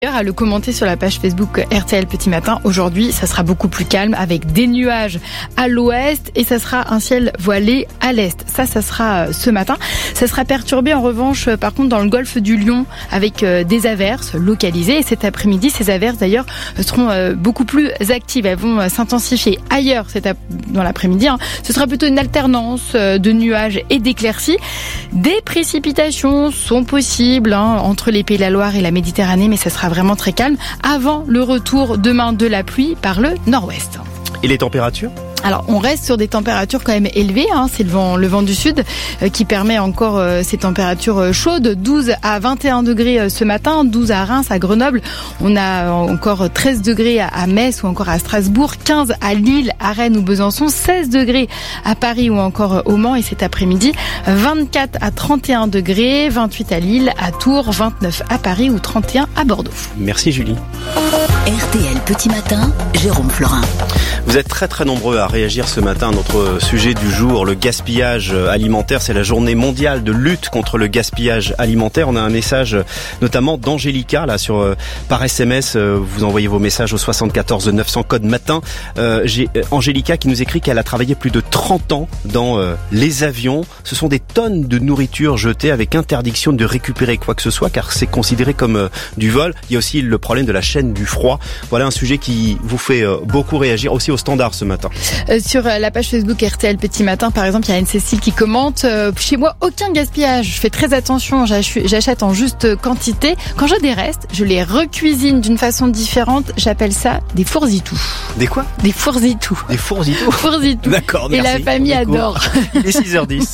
À le commenter sur la page Facebook RTL Petit Matin. Aujourd'hui, ça sera beaucoup plus calme avec des nuages à l'ouest et ça sera un ciel voilé à l'est. Ça sera ce matin. Ça sera perturbé en revanche, par contre, dans le golfe du Lion avec des averses localisées. Et cet après-midi, ces averses d'ailleurs seront beaucoup plus actives. Elles vont s'intensifier ailleurs dans l'après-midi. Ce sera plutôt une alternance de nuages et d'éclaircies. Des précipitations sont possibles entre les Pays de la Loire et la Méditerranée, mais ça sera vraiment très calme avant le retour demain de la pluie par le nord-ouest. Et les températures ? Alors, on reste sur des températures quand même élevées. C'est le vent du sud qui permet encore ces températures chaudes. 12 à 21 degrés ce matin, 12 à Reims, à Grenoble. On a encore 13 degrés à Metz ou encore à Strasbourg, 15 à Lille, à Rennes ou Besançon, 16 degrés à Paris ou encore au Mans. Et cet après-midi, 24 à 31 degrés, 28 à Lille, à Tours, 29 à Paris ou 31 à Bordeaux. Merci Julie. RTL Petit Matin, Jérôme Florin. Vous êtes très très nombreux à réagir ce matin à notre sujet du jour, le gaspillage alimentaire. C'est la journée mondiale de lutte contre le gaspillage alimentaire. On a un message notamment d'Angélica là par SMS. Vous envoyez vos messages au 74 900 code matin. J'ai Angélica qui nous écrit qu'elle a travaillé plus de 30 ans dans les avions. Ce sont des tonnes de nourriture jetées avec interdiction de récupérer quoi que ce soit car c'est considéré comme du vol. Il y a aussi le problème de la chaîne du froid. Voilà un sujet qui vous fait beaucoup réagir aussi au standard ce matin. Sur la page Facebook RTL Petit Matin, par exemple, il y a Anne-Cécile qui commente chez moi, aucun gaspillage. Je fais très attention, j'achète en juste quantité. Quand j'ai des restes, je les recuisine d'une façon différente. J'appelle ça des fourzitou. Des quoi ? Des fourzitou. Des fourzitou. Fourzitou. D'accord, merci. Et la famille adore. Il est 6h10.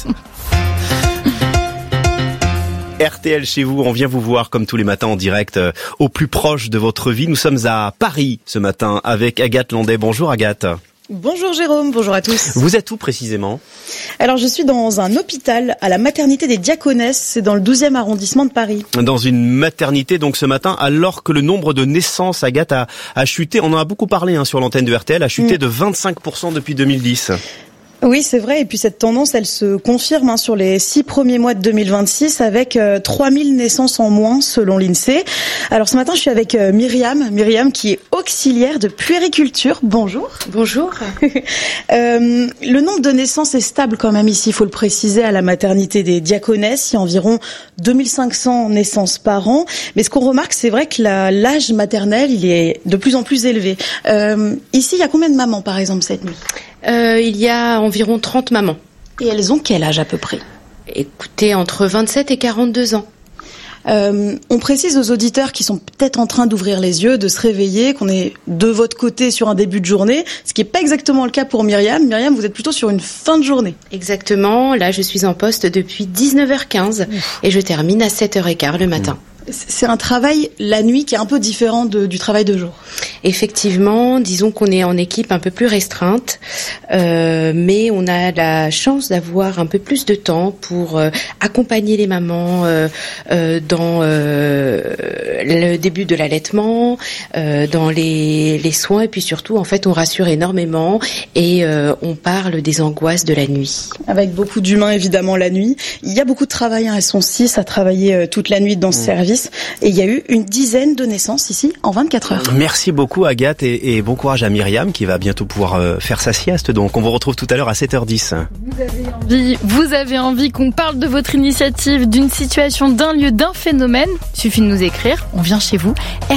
RTL chez vous, on vient vous voir comme tous les matins en direct au plus proche de votre vie. Nous sommes à Paris ce matin avec Agathe Landais. Bonjour Agathe. Bonjour Jérôme, bonjour à tous. Vous êtes où précisément ? Alors je suis dans un hôpital à la maternité des Diaconesses, c'est dans le 12e arrondissement de Paris. Dans une maternité donc ce matin, alors que le nombre de naissances, Agathe, a chuté, on en a beaucoup parlé sur l'antenne de RTL, a chuté de 25% depuis 2010. Oui, c'est vrai. Et puis cette tendance, elle se confirme sur les 6 premiers mois de 2026 avec 3000 naissances en moins selon l'INSEE. Alors ce matin, je suis avec Myriam qui est auxiliaire de puériculture. Bonjour. Bonjour. Le nombre de naissances est stable quand même ici, il faut le préciser, à la maternité des Diaconesses. Il y a environ 2500 naissances par an. Mais ce qu'on remarque, c'est vrai que l'âge maternel, il est de plus en plus élevé. Ici, il y a combien de mamans par exemple cette nuit ? Il y a environ 30 mamans. Et elles ont quel âge à peu près ? Écoutez, entre 27 et 42 ans. On précise aux auditeurs qui sont peut-être en train d'ouvrir les yeux, de se réveiller, qu'on est de votre côté sur un début de journée, ce qui n'est pas exactement le cas pour Myriam. Myriam, vous êtes plutôt sur une fin de journée. Exactement, là je suis en poste depuis 19h15 et je termine à 7h15 le matin. C'est un travail la nuit qui est un peu différent du travail de jour. Effectivement, disons qu'on est en équipe un peu plus restreinte, mais on a la chance d'avoir un peu plus de temps pour accompagner les mamans dans le début de l'allaitement, dans les soins et puis surtout en fait on rassure énormément et on parle des angoisses de la nuit. Avec beaucoup d'humains évidemment la nuit. Il y a beaucoup de travail, elles sont 6 à travailler toute la nuit dans ce service. Et il y a eu une dizaine de naissances ici en 24 heures. Merci beaucoup Agathe et bon courage à Myriam qui va bientôt pouvoir faire sa sieste. Donc on vous retrouve tout à l'heure à 7h10. Vous avez envie qu'on parle de votre initiative, d'une situation, d'un lieu, d'un phénomène ? Il suffit de nous écrire, on vient chez vous,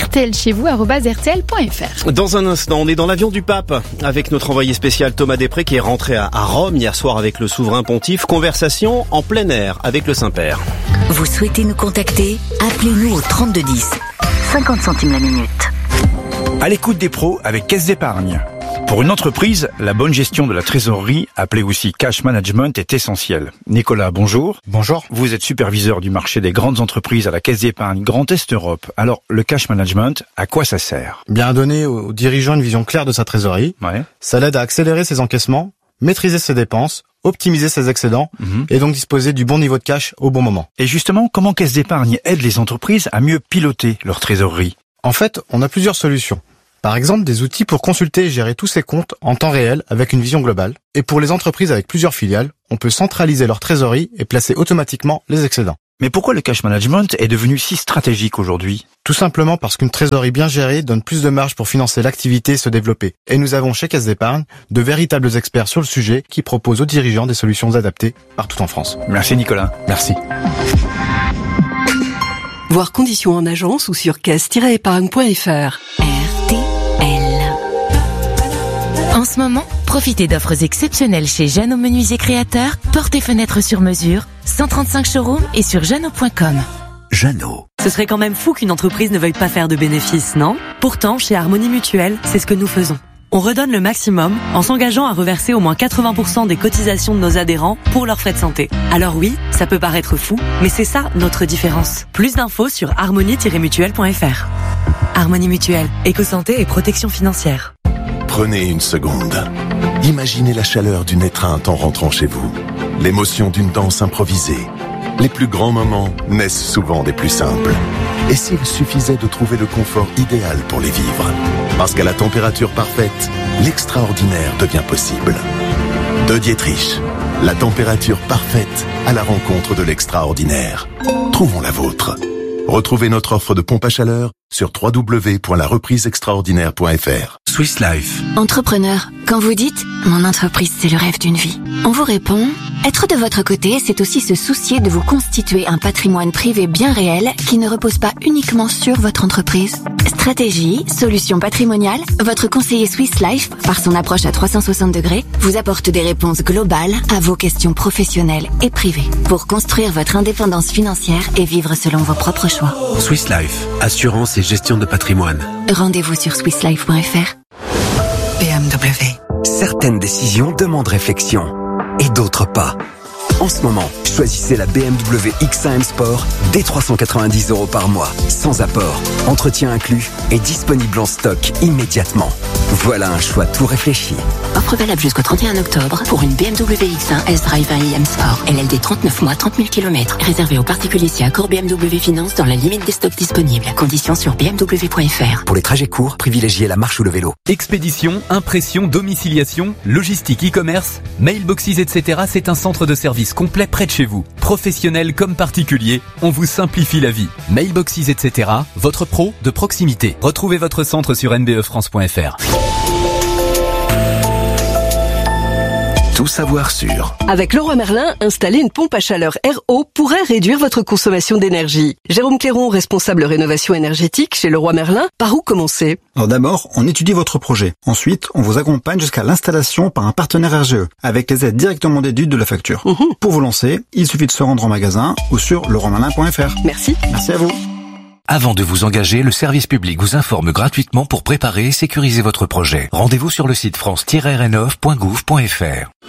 rtlchez-vous@rtl.fr. Dans un instant, on est dans l'avion du pape avec notre envoyé spécial Thomas Després qui est rentré à Rome hier soir avec le souverain pontife. Conversation en plein air avec le Saint-Père. Vous souhaitez nous contacter ? Appelez-nous au 3210, 50 centimes la minute. À l'écoute des pros avec Caisse d'Épargne. Pour une entreprise, la bonne gestion de la trésorerie, appelée aussi cash management, est essentielle. Nicolas, bonjour. Bonjour. Vous êtes superviseur du marché des grandes entreprises à la Caisse d'Épargne Grand Est Europe. Alors, le cash management, à quoi ça sert ? Bien à donner aux dirigeants une vision claire de sa trésorerie. Ouais. Ça l'aide à accélérer ses encaissements, maîtriser ses dépenses, optimiser ses excédents et donc disposer du bon niveau de cash au bon moment. Et justement, comment Caisse d'Épargne aide les entreprises à mieux piloter leur trésorerie ? En fait, on a plusieurs solutions. Par exemple, des outils pour consulter et gérer tous ses comptes en temps réel avec une vision globale. Et pour les entreprises avec plusieurs filiales, on peut centraliser leur trésorerie et placer automatiquement les excédents. Mais pourquoi le cash management est devenu si stratégique aujourd'hui ? Tout simplement parce qu'une trésorerie bien gérée donne plus de marge pour financer l'activité et se développer. Et nous avons chez Caisse d'Épargne de véritables experts sur le sujet qui proposent aux dirigeants des solutions adaptées partout en France. Merci Nicolas. Merci. Voir conditions en agence ou sur caisse-épargne.fr. RTL. En ce moment, profitez d'offres exceptionnelles chez Jeannot Menuisier Créateur, portes et fenêtres sur mesure, 135 showrooms et sur jeannot.com. Jeannot. Ce serait quand même fou qu'une entreprise ne veuille pas faire de bénéfices, non ? Pourtant, chez Harmonie Mutuelle, c'est ce que nous faisons. On redonne le maximum en s'engageant à reverser au moins 80% des cotisations de nos adhérents pour leurs frais de santé. Alors oui, ça peut paraître fou, mais c'est ça notre différence. Plus d'infos sur harmonie-mutuelle.fr. Harmonie Mutuelle, éco-santé et protection financière. Prenez une seconde. Imaginez la chaleur d'une étreinte en rentrant chez vous. L'émotion d'une danse improvisée. Les plus grands moments naissent souvent des plus simples. Et s'il suffisait de trouver le confort idéal pour les vivre ? Parce qu'à la température parfaite, l'extraordinaire devient possible. De Dietrich, la température parfaite à la rencontre de l'extraordinaire. Trouvons la vôtre. Retrouvez notre offre de pompe à chaleur sur www.larepriseextraordinaire.fr. Swiss Life. Entrepreneur, quand vous dites « Mon entreprise, c'est le rêve d'une vie », on vous répond « Être de votre côté, c'est aussi se soucier de vous constituer un patrimoine privé bien réel qui ne repose pas uniquement sur votre entreprise. » Stratégie, solutions patrimoniales, votre conseiller Swiss Life, par son approche à 360 degrés, vous apporte des réponses globales à vos questions professionnelles et privées pour construire votre indépendance financière et vivre selon vos propres choix. Swiss Life, assurance et gestion de patrimoine. Rendez-vous sur swisslife.fr. BMW. Certaines décisions demandent réflexion et d'autres pas. En ce moment, choisissez la BMW X1 M Sport dès 390 € par mois, sans apport, entretien inclus et disponible en stock immédiatement. Voilà un choix tout réfléchi. Offre valable jusqu'au 31 octobre pour une BMW X1 S-Drive 1i M Sport. LLD 39 mois, 30 000 km. Réservé aux particuliers si accord BMW Finance dans la limite des stocks disponibles. Conditions sur bmw.fr. Pour les trajets courts, privilégiez la marche ou le vélo. Expédition, impression, domiciliation, logistique, e-commerce, mailboxes, etc. C'est un centre de service complet près de chez vous. Professionnels comme particuliers, on vous simplifie la vie. Mailboxes, etc. Votre pro de proximité. Retrouvez votre centre sur nbefrance.fr. Tout savoir sur. Avec Leroy Merlin, installer une pompe à chaleur RO pourrait réduire votre consommation d'énergie. Jérôme Cléron, responsable rénovation énergétique chez Leroy Merlin, par où commencer ? Alors d'abord, on étudie votre projet. Ensuite, on vous accompagne jusqu'à l'installation par un partenaire RGE, avec les aides directement déduites de la facture. Pour vous lancer, il suffit de se rendre en magasin ou sur leroymerlin.fr. Merci. Merci à vous. Avant de vous engager, le service public vous informe gratuitement pour préparer et sécuriser votre projet. Rendez-vous sur le site france-rnov.gouv.fr.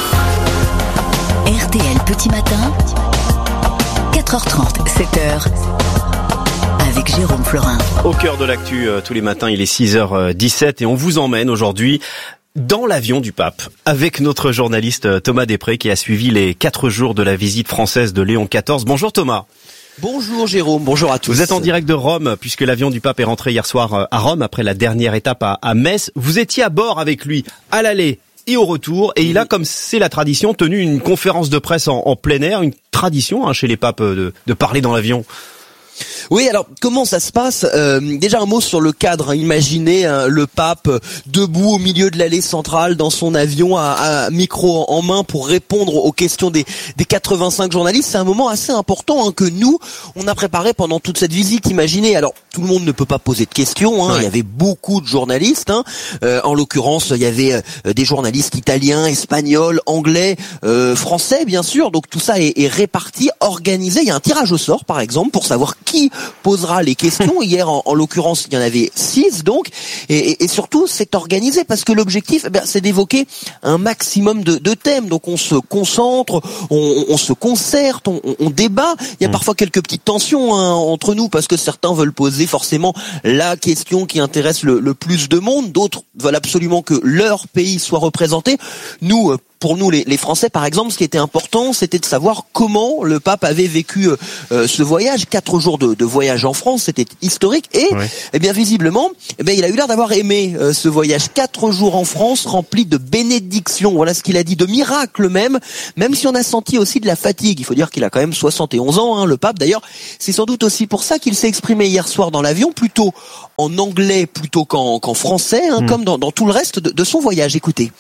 RTL Petit Matin, 4h30, 7h, avec Jérôme Florin. Au cœur de l'actu, tous les matins, il est 6h17 et on vous emmène aujourd'hui dans l'avion du pape, avec notre journaliste Thomas Després qui a suivi les 4 jours de la visite française de Léon XIV. Bonjour Thomas. Bonjour Jérôme, bonjour à tous. Vous êtes en direct de Rome, puisque l'avion du pape est rentré hier soir à Rome, après la dernière étape à Metz. Vous étiez à bord avec lui, à l'aller et au retour, et il a, comme c'est la tradition, tenu une conférence de presse en plein air, une tradition chez les papes de parler dans l'avion. Oui, alors comment ça se passe ? Déjà un mot sur le cadre. Imaginez le pape debout au milieu de l'allée centrale dans son avion à micro en main pour répondre aux questions des 85 journalistes. C'est un moment assez important que nous, on a préparé pendant toute cette visite. Imaginez, alors tout le monde ne peut pas poser de questions. Ouais. Il y avait beaucoup de journalistes. En l'occurrence, il y avait des journalistes italiens, espagnols, anglais, français bien sûr. Donc tout ça est réparti, organisé. Il y a un tirage au sort par exemple pour savoir qui posera les questions. Hier, en l'occurrence, il y en avait 6, donc, et surtout, c'est organisé parce que l'objectif, c'est d'évoquer un maximum de thèmes. Donc, on se concentre, on se concerte, on débat. Il y a parfois quelques petites tensions entre nous parce que certains veulent poser forcément la question qui intéresse le plus de monde. D'autres veulent absolument que leur pays soit représenté. Nous, pour nous les Français, par exemple, ce qui était important, c'était de savoir comment le pape avait vécu ce voyage. 4 jours de voyage en France, c'était historique. Et eh bien visiblement, il a eu l'air d'avoir aimé ce voyage. 4 jours en France, remplis de bénédictions. Voilà ce qu'il a dit, de miracles même si on a senti aussi de la fatigue. Il faut dire qu'il a quand même 71 ans, le pape. D'ailleurs, c'est sans doute aussi pour ça qu'il s'est exprimé hier soir dans l'avion, plutôt en anglais plutôt qu'en français, comme dans tout le reste de son voyage. Écoutez.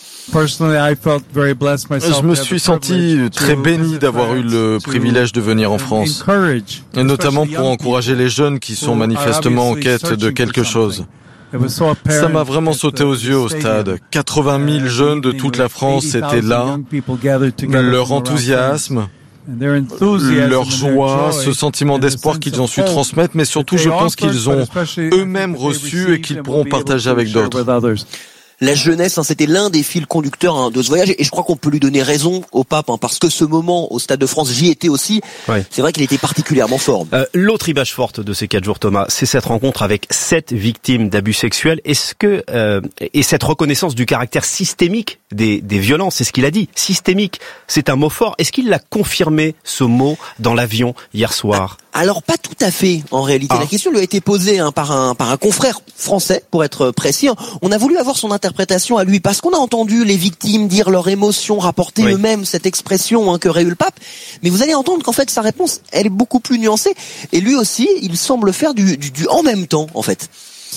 Je me suis senti très béni d'avoir eu le privilège de venir en France, et notamment pour encourager les jeunes qui sont manifestement en quête de quelque chose. Ça m'a vraiment sauté aux yeux au stade. 80 000 jeunes de toute la France étaient là. Leur enthousiasme, leur joie, ce sentiment d'espoir qu'ils ont su transmettre, mais surtout je pense qu'ils ont eux-mêmes reçu et qu'ils pourront partager avec d'autres. La jeunesse, c'était l'un des fils conducteurs de ce voyage, et je crois qu'on peut lui donner raison au pape, parce que ce moment au Stade de France, j'y étais aussi. C'est vrai qu'il était particulièrement fort. L'autre image forte de ces 4 jours, Thomas, c'est cette rencontre avec 7 victimes d'abus sexuels. Est-ce que et cette reconnaissance du caractère systémique des violences, c'est ce qu'il a dit, systémique, c'est un mot fort. Est-ce qu'il l'a confirmé, ce mot, dans l'avion hier soir? Alors pas tout à fait en réalité. La question lui a été posée par un confrère français, pour être précis. On a voulu avoir son interprétation à lui, parce qu'on a entendu les victimes dire leurs émotions, rapporter eux-mêmes cette expression qu'aurait eu le pape. Mais vous allez entendre qu'en fait sa réponse, elle est beaucoup plus nuancée. Et lui aussi, il semble faire du en même temps en fait.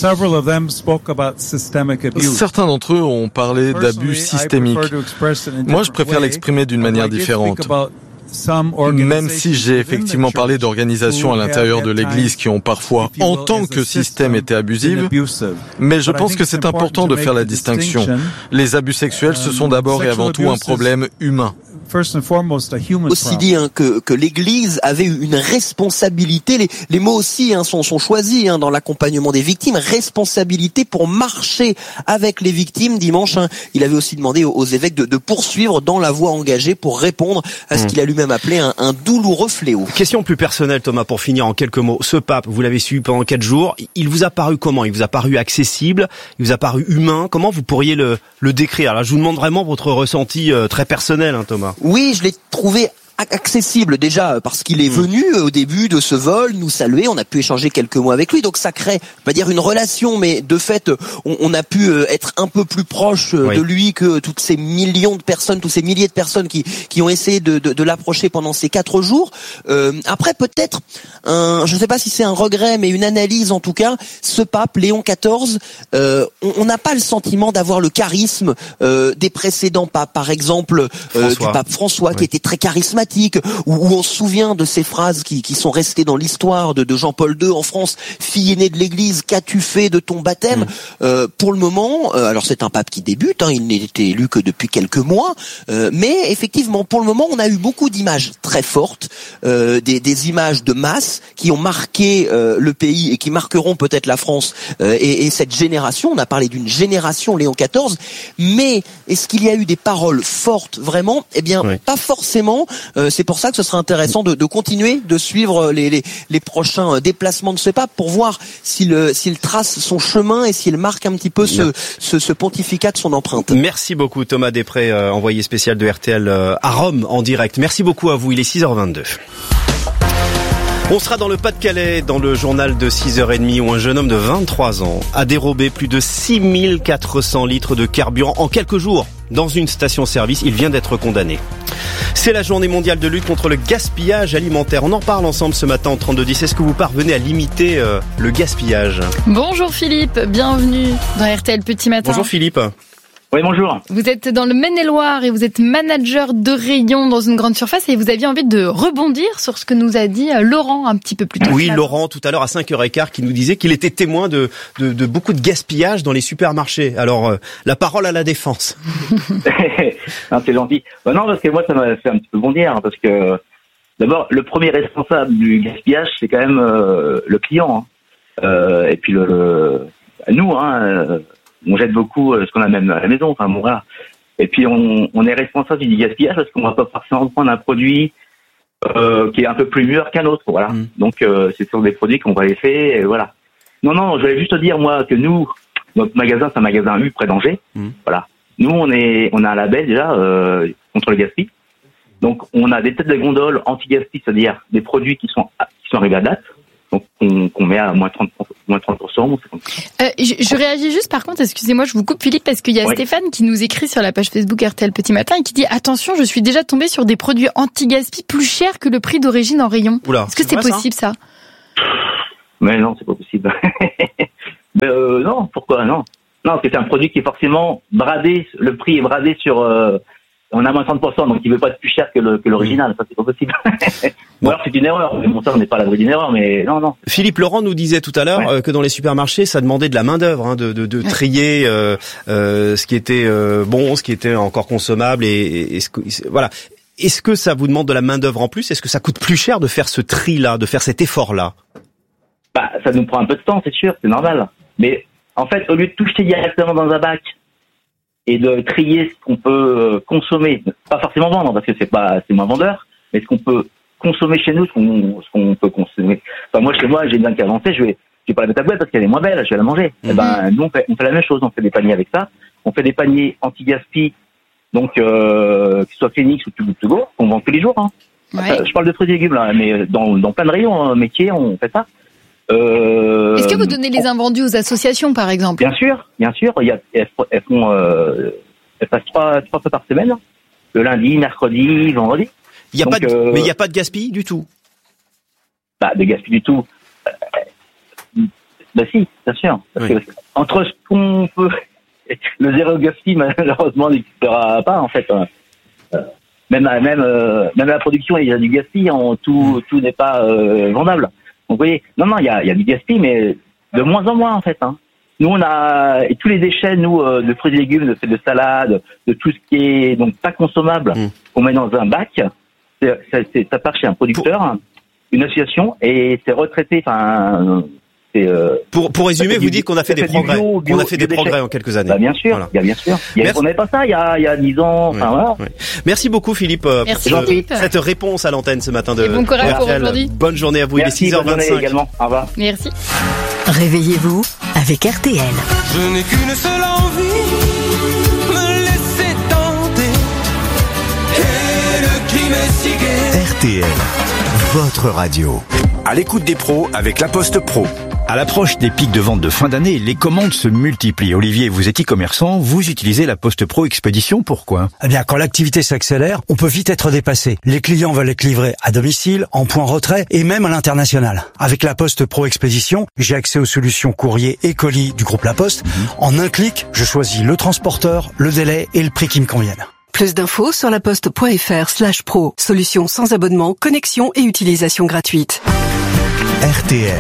Certains d'entre eux ont parlé d'abus systémiques. Moi, je préfère l'exprimer d'une manière différente. Même si j'ai effectivement parlé d'organisations à l'intérieur de l'Église qui ont parfois, en tant que système, été abusives, mais je pense que c'est important de faire la distinction. Les abus sexuels, ce sont d'abord et avant tout un problème humain. Aussi dit que l'Église avait une responsabilité, les mots aussi sont choisis dans l'accompagnement des victimes, responsabilité pour marcher avec les victimes dimanche. Il avait aussi demandé aux évêques de poursuivre dans la voie engagée pour répondre à ce qu'il a lui-même appelé un douloureux fléau. Question plus personnelle, Thomas, pour finir en quelques mots. Ce pape, vous l'avez suivi pendant 4 jours, il vous a paru comment? Il vous a paru accessible? Il vous a paru humain? Comment vous pourriez le décrire? Là, je vous demande vraiment votre ressenti très personnel, Thomas. Oui, je l'ai trouvé accessible déjà parce qu'il est venu au début de ce vol nous saluer, on a pu échanger quelques mots avec lui, donc ça crée, pas dire une relation, mais de fait on a pu être un peu plus proche de lui que toutes ces millions de personnes, tous ces milliers de personnes qui ont essayé de l'approcher pendant ces 4 jours. Après peut-être je ne sais pas si c'est un regret, mais une analyse en tout cas, ce pape Léon XIV, on n'a pas le sentiment d'avoir le charisme des précédents papes, par exemple du pape François qui était très charismatique, où on se souvient de ces phrases qui sont restées dans l'histoire de Jean-Paul II en France: fille aînée de l'Église, qu'as-tu fait de ton baptême? Pour le moment, alors c'est un pape qui débute, il n'était élu que depuis quelques mois, mais effectivement pour le moment on a eu beaucoup d'images très fortes, des images de masse qui ont marqué le pays et qui marqueront peut-être la France et cette génération. On a parlé d'une génération Léon XIV, mais est-ce qu'il y a eu des paroles fortes vraiment? Eh bien pas forcément. C'est pour ça que ce sera intéressant de continuer de suivre les prochains déplacements de ce pape pour voir s'il trace son chemin et s'il marque un petit peu ce pontificat de son empreinte. Merci beaucoup Thomas Després, envoyé spécial de RTL à Rome en direct. Merci beaucoup à vous, il est 6h22. On sera dans le Pas-de-Calais, dans le journal de 6h30, où un jeune homme de 23 ans a dérobé plus de 6400 litres de carburant en quelques jours dans une station-service. Il vient d'être condamné. C'est la journée mondiale de lutte contre le gaspillage alimentaire. On en parle ensemble ce matin en 3210. Est-ce que vous parvenez à limiter le gaspillage? Bonjour Philippe, bienvenue dans RTL Petit Matin. Bonjour Philippe. Oui, bonjour. Vous êtes dans le Maine-et-Loire et vous êtes manager de rayon dans une grande surface et vous aviez envie de rebondir sur ce que nous a dit Laurent un petit peu plus tôt. Oui, Laurent, tout à l'heure à 5h15, qui nous disait qu'il était témoin de beaucoup de gaspillage dans les supermarchés. Alors, la parole à la défense. Non, c'est gentil. Non, parce que moi, ça m'a fait un petit peu bondir, parce que d'abord, le premier responsable du gaspillage, c'est quand même le client. Et puis nous, on jette beaucoup ce qu'on a même à la maison, enfin bon voilà. Et puis on est responsable du gaspillage parce qu'on va pas forcément prendre un produit qui est un peu plus mûr qu'un autre, voilà. Donc c'est sur des produits qu'on va laisser, et voilà. Non, je voulais juste dire moi que nous, notre magasin, c'est un magasin U près d'Angers, voilà. Nous, on a un label déjà contre le gaspillage. Donc, on a des têtes de gondole anti-gaspillage, c'est-à-dire des produits qui sont arrivés à date. Donc, qu'on met à moins 30%. Je réagis juste, par contre, excusez-moi, je vous coupe, Philippe, parce qu'il y a Stéphane qui nous écrit sur la page Facebook RTL Petit Matin et qui dit « Attention, je suis déjà tombé sur des produits anti-gaspi plus chers que le prix d'origine en rayon. » Est-ce que c'est possible, ça? Mais non, c'est pas possible. Mais non, pourquoi? Non, parce que c'est un produit qui est forcément bradé, le prix est bradé sur... on a moins 30%, donc il veut pas être plus cher que l'original. Ça, c'est pas possible. Ou alors c'est une erreur. Mais bon, ça, on n'est pas à l'abri d'une erreur, mais non. Philippe Laurent nous disait tout à l'heure que dans les supermarchés, ça demandait de la main-d'œuvre, de trier ce qui était bon, ce qui était encore consommable et voilà. Est-ce que ça vous demande de la main-d'œuvre en plus? Est-ce que ça coûte plus cher de faire ce tri-là, de faire cet effort-là? Bah, ça nous prend un peu de temps, c'est sûr, c'est normal. Mais en fait, au lieu de tout jeter directement dans un bac et de trier ce qu'on peut consommer, pas forcément vendre parce que c'est moins vendeur, mais ce qu'on peut consommer chez nous, ce qu'on peut consommer. Enfin, moi, chez moi, j'ai bien qu'avancé, je vais pas la mettre à poubelle parce qu'elle est moins belle, je vais la manger. Et ben, nous, on fait la même chose, on fait des paniers avec ça. On fait des paniers anti-gaspi, donc, que ce soit Phoenix ou Too Good To Go, qu'on vend tous les jours, hein. Ouais. Je parle de fruits et légumes, là, mais dans plein de rayons, métiers, on fait ça. Est-ce que vous donnez les invendus aux associations, par exemple? Bien sûr. Elles passent trois fois par semaine, le lundi, mercredi, vendredi. Mais il n'y a pas de gaspille du tout. De gaspille du tout. Si, bien sûr. Parce que entre ce qu'on peut, le zéro gaspille, malheureusement, n'existera pas, en fait. Même la production, il y a du gaspille, tout n'est pas vendable. Donc, vous voyez, non, il y a du gaspillage, mais de moins en moins, en fait, hein. Nous, on a, et tous les déchets, de fruits et légumes, de salade, de tout ce qui est, donc, pas consommable, qu'on met dans un bac, ça part chez un producteur, une association, et c'est retraité, Pour résumer, vous dites qu'on a fait des progrès. On a fait des progrès en quelques années. Bien sûr, voilà. Bien sûr. On n'avait pas ça il y a 10 ans. Voilà. Merci beaucoup, Philippe, pour cette réponse à l'antenne ce matin de bon courage pour aujourd'hui. Bonne journée à vous. Merci, il est 6h25 également. Au revoir. Merci. Réveillez-vous avec RTL. Je n'ai qu'une seule envie, me laisser tenter. Et le crime est si gai. RTL, votre radio. À l'écoute des pros avec La Poste Pro. À l'approche des pics de vente de fin d'année, les commandes se multiplient. Olivier, vous êtes e-commerçant, vous utilisez La Poste Pro Expédition, pourquoi? Eh bien, quand l'activité s'accélère, on peut vite être dépassé. Les clients veulent être livrés à domicile, en point retrait et même à l'international. Avec La Poste Pro Expédition, j'ai accès aux solutions courrier et colis du groupe La Poste. En un clic, je choisis le transporteur, le délai et le prix qui me conviennent. Plus d'infos sur laposte.fr/pro. Solution sans abonnement, connexion et utilisation gratuite. RTL.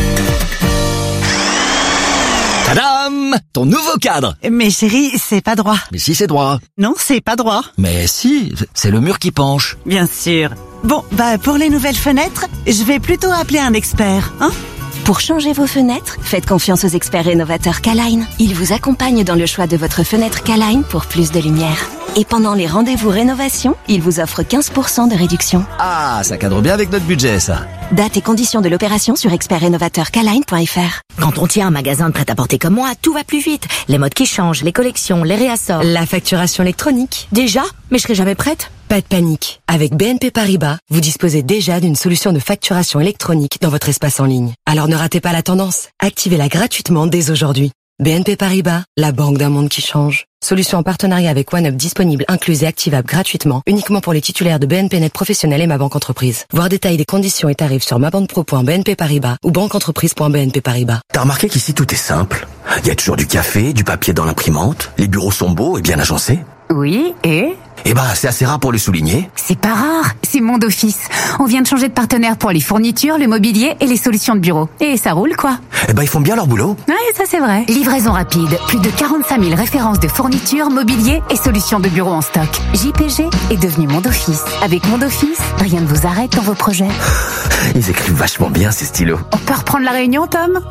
Tadam! Ton nouveau cadre! Mais chérie, c'est pas droit. Mais si, c'est droit. Non, c'est pas droit. Mais si, c'est le mur qui penche. Bien sûr. Bon, pour les nouvelles fenêtres, je vais plutôt appeler un expert, hein? Pour changer vos fenêtres, faites confiance aux experts rénovateurs K-Line. Ils vous accompagnent dans le choix de votre fenêtre K-Line pour plus de lumière. Et pendant les rendez-vous rénovation, ils vous offrent 15% de réduction. Ah, ça cadre bien avec notre budget, ça. Date et conditions de l'opération sur expertrénovateurskline.fr. Quand on tient un magasin de prêt-à-porter comme moi, tout va plus vite. Les modes qui changent, les collections, les réassorts. La facturation électronique. Déjà? Mais je serai jamais prête. Pas de panique. Avec BNP Paribas, vous disposez déjà d'une solution de facturation électronique dans votre espace en ligne. Alors ne ratez pas la tendance. Activez-la gratuitement dès aujourd'hui. BNP Paribas, la banque d'un monde qui change. Solution en partenariat avec OneUp disponible, incluse et activable gratuitement, uniquement pour les titulaires de BNP Net Professionnel et Ma Banque Entreprise. Voir détail des conditions et tarifs sur mabanquepro.bnp Paribas ou banqueentreprise.bnp Paribas. T'as remarqué qu'ici tout est simple? Il y a toujours du café, du papier dans l'imprimante, les bureaux sont beaux et bien agencés. Oui, et c'est assez rare pour le souligner. C'est pas rare, c'est Monde Office. On vient de changer de partenaire pour les fournitures, le mobilier et les solutions de bureau. Et ça roule, quoi. Ils font bien leur boulot. Ouais, ça c'est vrai. Livraison rapide, plus de 45 000 références de fournitures, mobilier et solutions de bureau en stock. JPG est devenu Monde Office. Avec Monde Office, rien ne vous arrête dans vos projets. Ils écrivent vachement bien, ces stylos. On peut reprendre la réunion, Tom?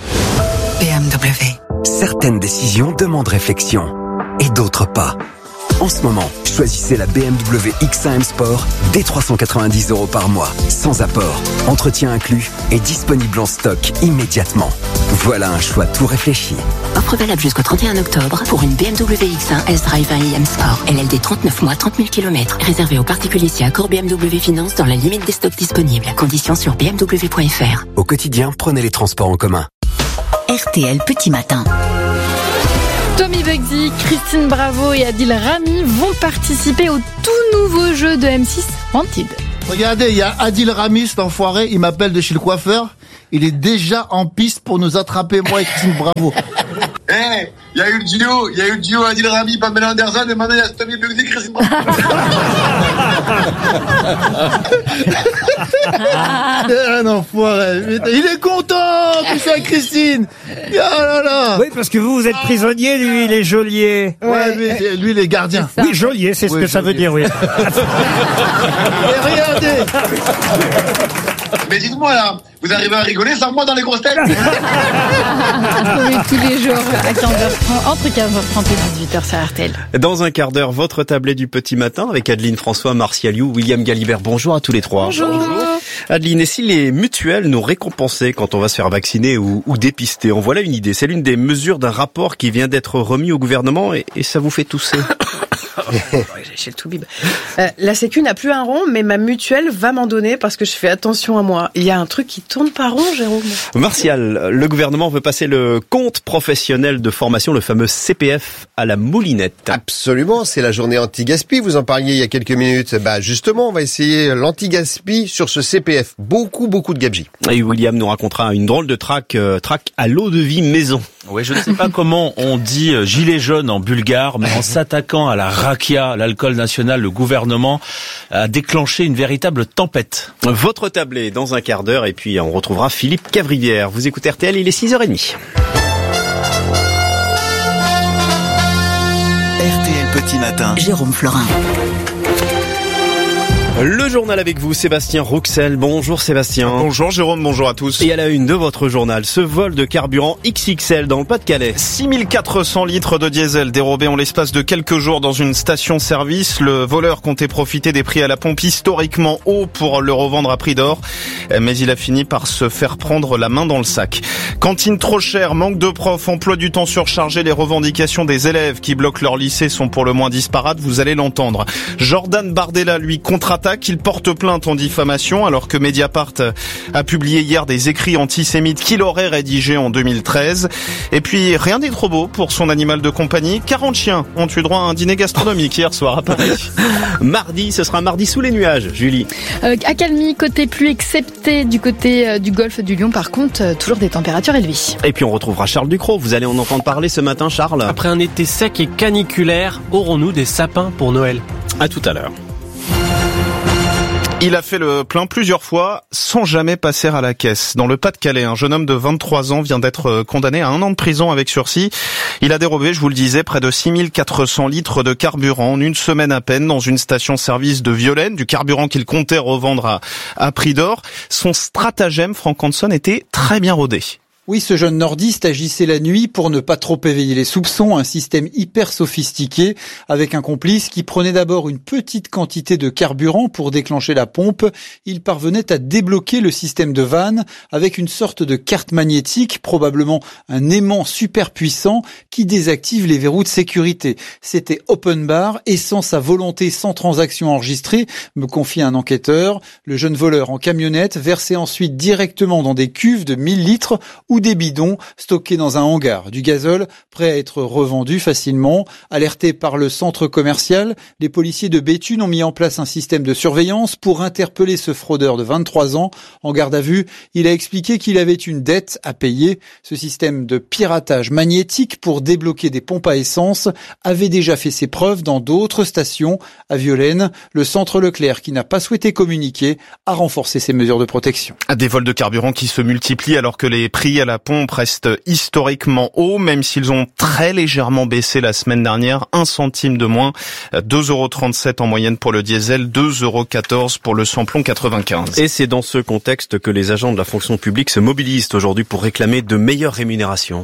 BMW. Certaines décisions demandent réflexion et d'autres pas. En ce moment, choisissez la BMW X1 M Sport dès 390 € par mois, sans apport, entretien inclus et disponible en stock immédiatement. Voilà un choix tout réfléchi. Offre valable jusqu'au 31 octobre pour une BMW X1 S-Drive 1 IM Sport. LLD 39 mois, 30 000 km. Réservé aux particuliers si accord BMW Finance dans la limite des stocks disponibles. Conditions sur bmw.fr. Au quotidien, prenez les transports en commun. RTL Petit Matin. Tommy Bugsy, Christine Bravo et Adil Rami vont participer au tout nouveau jeu de M6, Wanted. Regardez, il y a Adil Rami, cet enfoiré, il m'appelle de chez le coiffeur. Il est déjà en piste pour nous attraper, moi et Christine Bravo. Il y a eu le duo Adil Rami, Pamela Anderson, et maintenant il y a Tommy Bugsy, Christine Bravo. Un enfoiré. Il est content, tout ça, Christine. Oh là là. Oui, parce que vous êtes prisonnier, lui, il est geôlier. Ouais, lui, il est gardien. Oui, geôlier, c'est ce que ça veut dire, oui. Et regardez. Mais dites-moi là, vous arrivez à rigoler sans moi dans les grosses têtes? Tous les jours à 15h30, entre 15h30 et 18h sur RTL. Dans un quart d'heure, votre tablée du petit matin avec Adeline François, Martial You, William Galibert. Bonjour à tous les trois. Bonjour. Adeline, et si les mutuelles nous récompensaient quand on va se faire vacciner ou dépister? En voilà une idée. C'est l'une des mesures d'un rapport qui vient d'être remis au gouvernement et ça vous fait tousser. J'ai le tout bib. La Sécu n'a plus un rond, mais ma mutuelle va m'en donner parce que je fais attention à moi. Il y a un truc qui tourne pas rond, Jérôme. Martial, le gouvernement veut passer le compte professionnel de formation, le fameux CPF, à la moulinette. Absolument, c'est la journée anti-gaspi, vous en parliez il y a quelques minutes. Justement, on va essayer l'anti-gaspi sur ce CPF. Beaucoup de gabegies. Et William nous racontera une drôle de track à l'eau de vie maison. Oui, je ne sais pas comment on dit gilet jaune en bulgare, mais en s'attaquant à la rakia, l'alcool national, le gouvernement a déclenché une véritable tempête. Votre tablée dans un quart d'heure et puis on retrouvera Philippe Cavrivière. Vous écoutez RTL, il est 6h30. RTL Petit Matin. Jérôme Florin. Le journal avec vous, Sébastien Rouxel. Bonjour Sébastien. Bonjour Jérôme, bonjour à tous. Et à la une de votre journal, ce vol de carburant XXL dans le Pas-de-Calais. 6400 litres de diesel dérobés en l'espace de quelques jours dans une station-service. Le voleur comptait profiter des prix à la pompe historiquement hauts pour le revendre à prix d'or. Mais il a fini par se faire prendre la main dans le sac. Cantine trop chère, manque de profs, emploi du temps surchargé, les revendications des élèves qui bloquent leur lycée sont pour le moins disparates, vous allez l'entendre. Jordan Bardella, lui, contre-attaque. Il porte plainte en diffamation alors que Mediapart a publié hier des écrits antisémites qu'il aurait rédigés en 2013. Et puis rien n'est trop beau pour son animal de compagnie. 40 chiens ont eu droit à un dîner gastronomique hier soir à Paris. Mardi, ce sera un mardi sous les nuages, Julie. Accalmie, côté pluie, excepté du côté du golfe du Lion. Par contre, toujours des températures élevées. Et puis on retrouvera Charles Ducrot. Vous allez en entendre parler ce matin, Charles. Après un été sec et caniculaire, aurons-nous des sapins pour Noël? À tout à l'heure. Il a fait le plein plusieurs fois sans jamais passer à la caisse. Dans le Pas-de-Calais, un jeune homme de 23 ans vient d'être condamné à 1 an de prison avec sursis. Il a dérobé, je vous le disais, près de 6400 litres de carburant en une semaine à peine dans une station-service de Violaine, du carburant qu'il comptait revendre à prix d'or. Son stratagème, Franck Hanson, était très bien rodé. Oui, ce jeune nordiste agissait la nuit pour ne pas trop éveiller les soupçons, un système hyper sophistiqué avec un complice qui prenait d'abord une petite quantité de carburant pour déclencher la pompe. Il parvenait à débloquer le système de vanne avec une sorte de carte magnétique, probablement un aimant super puissant qui désactive les verrous de sécurité. C'était open bar et sans sa volonté, sans transaction enregistrée, me confie un enquêteur. Le jeune voleur en camionnette versait ensuite directement dans des cuves de 1000 litres ou des bidons stockés dans un hangar. Du gazole prêt à être revendu facilement. Alertés par le centre commercial, les policiers de Béthune ont mis en place un système de surveillance pour interpeller ce fraudeur de 23 ans. En garde à vue, il a expliqué qu'il avait une dette à payer. Ce système de piratage magnétique pour débloquer des pompes à essence avait déjà fait ses preuves dans d'autres stations. À Violaine, le centre Leclerc, qui n'a pas souhaité communiquer, a renforcé ses mesures de protection. Des vols de carburant qui se multiplient alors que les prix à la pompe restent historiquement hauts, même s'ils ont très légèrement baissé la semaine dernière, 1 centime de moins, 2,37 € en moyenne pour le diesel, 2,14 € pour le samplon 95. Et c'est dans ce contexte que les agents de la fonction publique se mobilisent aujourd'hui pour réclamer de meilleures rémunérations.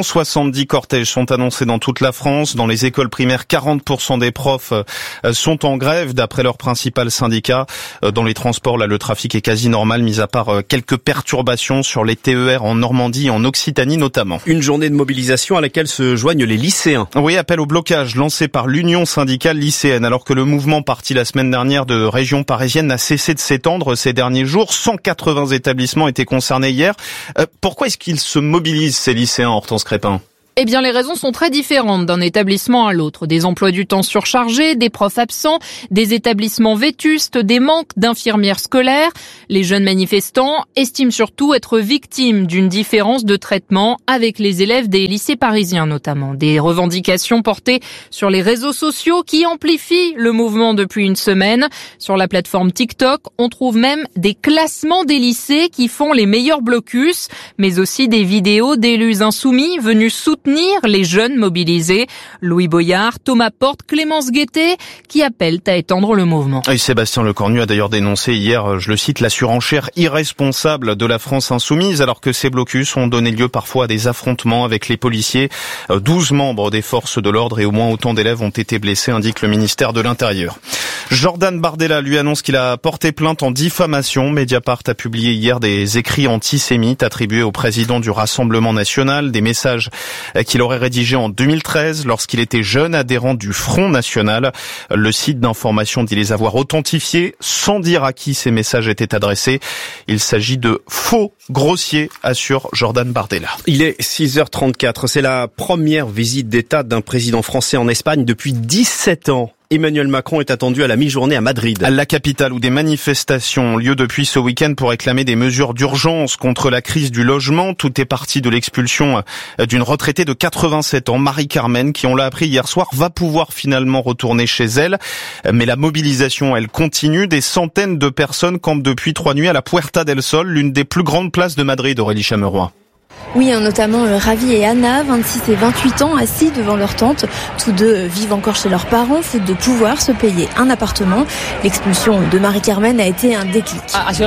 170 cortèges sont annoncés dans toute la France. Dans les écoles primaires, 40% des profs sont en grève, d'après leur principal syndicat. Dans les transports, là, le trafic est quasi normal, mis à part quelques perturbations sur les TER en Normandie et en Occitanie notamment. Une journée de mobilisation à laquelle se joignent les lycéens. Oui, appel au blocage lancé par l'Union syndicale lycéenne, alors que le mouvement parti la semaine dernière de région parisienne n'a cessé de s'étendre ces derniers jours. 180 établissements étaient concernés hier. Pourquoi est-ce qu'ils se mobilisent, ces lycéens, Hortense Crépin ? Eh bien, les raisons sont très différentes d'un établissement à l'autre. Des emplois du temps surchargés, des profs absents, des établissements vétustes, des manques d'infirmières scolaires. Les jeunes manifestants estiment surtout être victimes d'une différence de traitement avec les élèves des lycées parisiens notamment. Des revendications portées sur les réseaux sociaux qui amplifient le mouvement depuis une semaine. Sur la plateforme TikTok, on trouve même des classements des lycées qui font les meilleurs blocus, mais aussi des vidéos d'élus insoumis venus soutenir les jeunes mobilisés. Louis Boyard, Thomas Porte, Clémence Guettet, qui appellent à étendre le mouvement. Et Sébastien Lecornu a d'ailleurs dénoncé hier, je le cite, la surenchère irresponsable de la France insoumise, alors que ces blocus ont donné lieu parfois à des affrontements avec les policiers. 12 membres des forces de l'ordre et au moins autant d'élèves ont été blessés, indique le ministère de l'Intérieur. Jordan Bardella lui annonce qu'il a porté plainte en diffamation. Mediapart a publié hier des écrits antisémites attribués au président du Rassemblement national, des messages qu'il aurait rédigés en 2013 lorsqu'il était jeune adhérent du Front National. Le site d'information dit les avoir authentifiés sans dire à qui ces messages étaient adressés. Il s'agit de faux grossiers, assure Jordan Bardella. Il est 6h34. C'est la première visite d'État d'un président français en Espagne depuis 17 ans. Emmanuel Macron est attendu à la mi-journée à Madrid. À la capitale où des manifestations ont lieu depuis ce week-end pour réclamer des mesures d'urgence contre la crise du logement. Tout est parti de l'expulsion d'une retraitée de 87 ans, Marie-Carmen, qui, on l'a appris hier soir, va pouvoir finalement retourner chez elle. Mais la mobilisation, elle continue. Des centaines de personnes campent depuis 3 nuits à la Puerta del Sol, l'une des plus grandes places de Madrid, Aurélie Chameroy. Oui, notamment Ravi et Anna, 26 et 28 ans, assis devant leur tente. Tous deux vivent encore chez leurs parents, faute de pouvoir se payer un appartement. L'expulsion de Marie-Carmen a été un déclic.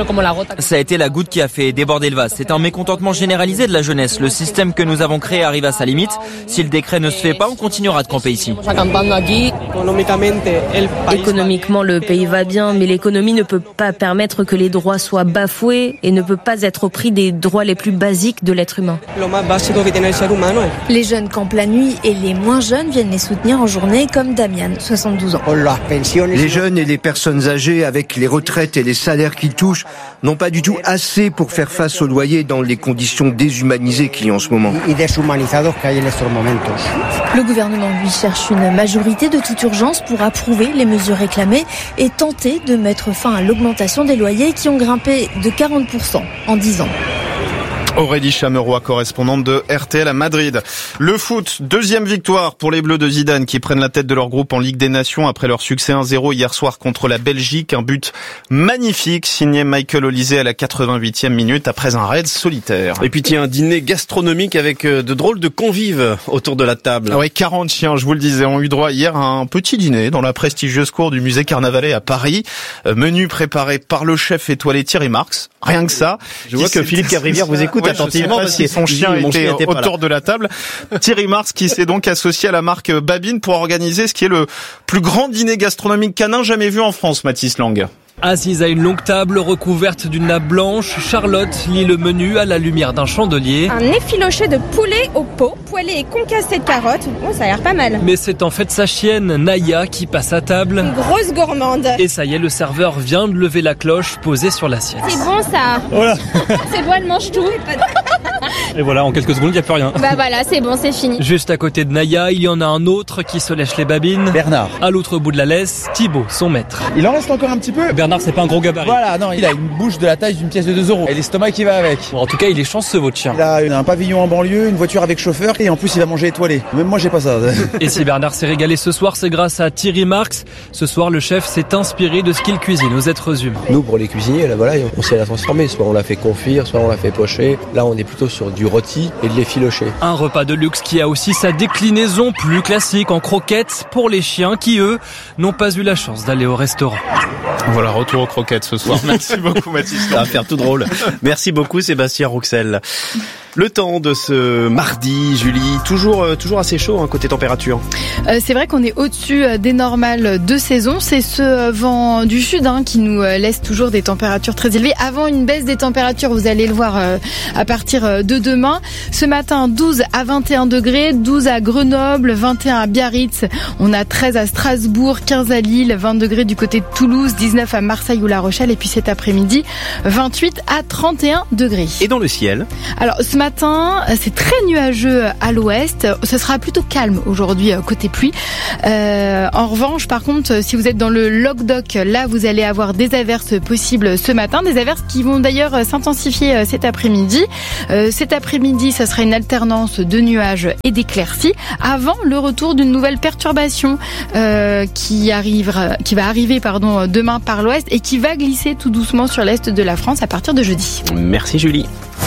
Ça a été la goutte qui a fait déborder le vase. C'est un mécontentement généralisé de la jeunesse. Le système que nous avons créé arrive à sa limite. Si le décret ne se fait pas, on continuera de camper ici. Économiquement, le pays va bien, mais l'économie ne peut pas permettre que les droits soient bafoués et ne peut pas être au prix des droits les plus basiques de l'être humain. Les jeunes campent la nuit et les moins jeunes viennent les soutenir en journée, comme Damian, 72 ans. Les jeunes et les personnes âgées, avec les retraites et les salaires qu'ils touchent, n'ont pas du tout assez pour faire face au loyer dans les conditions déshumanisées qu'il y a en ce moment. Le gouvernement, lui, cherche une majorité de toute urgence pour approuver les mesures réclamées et tenter de mettre fin à l'augmentation des loyers qui ont grimpé de 40% en 10 ans. Aurélie Chameroy, correspondante de RTL à Madrid. Le foot, deuxième victoire pour les Bleus de Zidane qui prennent la tête de leur groupe en Ligue des Nations après leur succès 1-0 hier soir contre la Belgique. Un but magnifique signé Michael Olise à la 88e minute après un raid solitaire. Et puis tiens, un dîner gastronomique avec de drôles de convives autour de la table. Oui, 40 chiens, je vous le disais, ont eu droit hier à un petit dîner dans la prestigieuse cour du musée Carnavalet à Paris. Menu préparé par le chef étoilé Thierry Marx. Rien que ça. Je vois que Philippe Cavrivière vous écoute attentivement parce que son chien était autour de la table. Thierry Marx qui s'est donc associé à la marque Babine pour organiser ce qui est le plus grand dîner gastronomique canin jamais vu en France, Mathis Lang. Assise à une longue table recouverte d'une nappe blanche, Charlotte lit le menu à la lumière d'un chandelier. Un effiloché de poulet au pot, poêlé et concassé de carottes. Oh, ça a l'air pas mal. Mais c'est en fait sa chienne, Naya, qui passe à table. Une grosse gourmande. Et ça y est, le serveur vient de lever la cloche posée sur l'assiette. C'est bon ça. Voilà. C'est bon, elle mange tout. Et voilà, en quelques secondes, il n'y a plus rien. Bah voilà, c'est bon, c'est fini. Juste à côté de Naya, il y en a un autre qui se lèche les babines. Bernard. À l'autre bout de la laisse, Thibaut, son maître. Il en reste encore un petit peu. Bernard, c'est pas un gros gabarit. Voilà, non, il a une bouche de la taille d'une pièce de 2 € et l'estomac qui va avec. Bon, en tout cas, il est chanceux, votre chien. Il a un pavillon en banlieue, une voiture avec chauffeur et en plus il va manger étoilé. Même moi j'ai pas ça. Et si Bernard s'est régalé ce soir, c'est grâce à Thierry Marx. Ce soir, le chef s'est inspiré de ce qu'il cuisine aux êtres humains. Nous, pour les cuisiniers, là, voilà, on sait la transformer. Soit on la fait confire, soit on la fait pocher. Là, on est plutôt sur du rôti et de l'effiloché. Un repas de luxe qui a aussi sa déclinaison plus classique en croquettes pour les chiens qui, eux, n'ont pas eu la chance d'aller au restaurant. Voilà, retour aux croquettes ce soir. Merci beaucoup Mathis. Ça va faire tout drôle. Merci beaucoup Sébastien Rouxel. Le temps de ce mardi, Julie, toujours assez chaud côté température. C'est vrai qu'on est au-dessus des normales de saison. C'est ce vent du sud qui nous laisse toujours des températures très élevées. Avant une baisse des températures, vous allez le voir à partir de demain. Ce matin, 12 à 21 degrés, 12 à Grenoble, 21 à Biarritz. On a 13 à Strasbourg, 15 à Lille, 20 degrés du côté de Toulouse, 19 à Marseille ou La Rochelle. Et puis cet après-midi, 28 à 31 degrés. Et dans le ciel? Alors ce matin, c'est très nuageux à l'ouest. Ce sera plutôt calme aujourd'hui côté pluie. En revanche, par contre, si vous êtes dans le Languedoc, là, vous allez avoir des averses possibles ce matin. Des averses qui vont d'ailleurs s'intensifier cet après-midi. Cet après-midi, ça sera une alternance de nuages et d'éclaircies avant le retour d'une nouvelle perturbation qui va arriver demain par l'ouest et qui va glisser tout doucement sur l'est de la France à partir de jeudi. Merci Julie.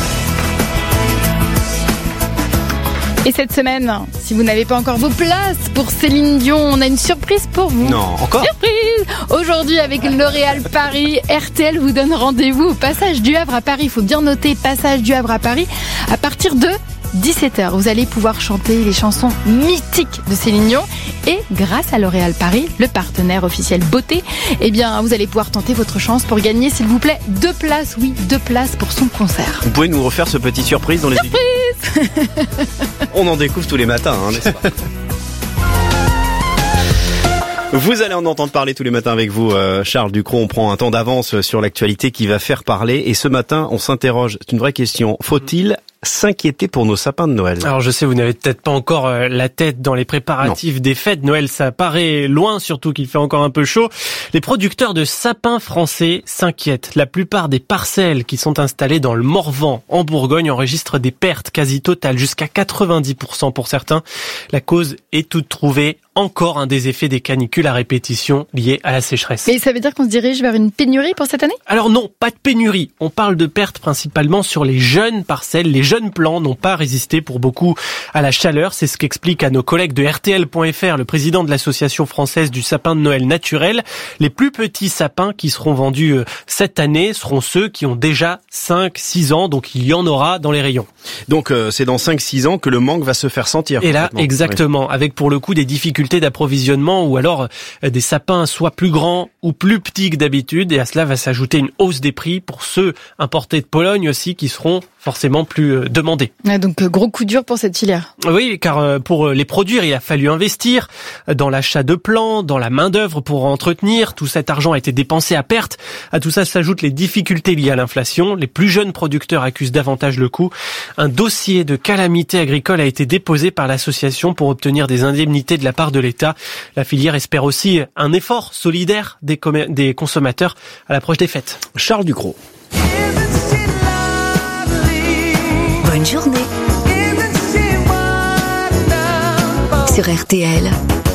Et cette semaine, si vous n'avez pas encore vos places pour Céline Dion, on a une surprise pour vous. Non, encore ? Surprise ! Aujourd'hui, avec L'Oréal Paris, RTL vous donne rendez-vous au Passage du Havre à Paris. Il faut bien noter Passage du Havre à Paris à partir de 17h. Vous allez pouvoir chanter les chansons mythiques de Céline Dion. Et grâce à L'Oréal Paris, le partenaire officiel beauté, vous allez pouvoir tenter votre chance pour gagner, s'il vous plaît, 2 places. Oui, 2 places pour son concert. Vous pouvez nous refaire ce petit surprise dans les... Surprise. On en découvre tous les matins, n'est-ce pas ? Vous allez en entendre parler tous les matins avec vous, Charles Ducrot. On prend un temps d'avance sur l'actualité qui va faire parler. Et ce matin, on s'interroge, c'est une vraie question, faut-il s'inquiéter pour nos sapins de Noël? Alors je sais, vous n'avez peut-être pas encore la tête dans les préparatifs des fêtes. Noël, ça paraît loin, surtout qu'il fait encore un peu chaud. Les producteurs de sapins français s'inquiètent. La plupart des parcelles qui sont installées dans le Morvan, en Bourgogne, enregistrent des pertes quasi totales, jusqu'à 90% pour certains. La cause est toute trouvée. Encore un des effets des canicules à répétition liés à la sécheresse. Mais ça veut dire qu'on se dirige vers une pénurie pour cette année? Alors non, pas de pénurie. On parle de pertes principalement sur les jeunes parcelles. Les jeunes plants n'ont pas résisté pour beaucoup à la chaleur. C'est ce qu'explique à nos collègues de RTL.fr le président de l'association française du sapin de Noël naturel. Les plus petits sapins qui seront vendus cette année seront ceux qui ont déjà 5-6 ans. Donc il y en aura dans les rayons. Donc c'est dans 5-6 ans que le manque va se faire sentir. Et là, exactement. Oui. Avec pour le coup des difficultés d'approvisionnement ou alors des sapins soit plus grands ou plus petits que d'habitude, et à cela va s'ajouter une hausse des prix pour ceux importés de Pologne aussi qui seront forcément plus demandés. Donc gros coup dur pour cette filière. Oui, car pour les produire, il a fallu investir dans l'achat de plants, dans la main-d'œuvre pour entretenir. Tout cet argent a été dépensé à perte. À tout ça s'ajoutent les difficultés liées à l'inflation. Les plus jeunes producteurs accusent davantage le coût. Un dossier de calamité agricole a été déposé par l'association pour obtenir des indemnités de la part de l'État. La filière espère aussi un effort solidaire des consommateurs à l'approche des fêtes. Charles Ducrot. Bonne journée sur RTL.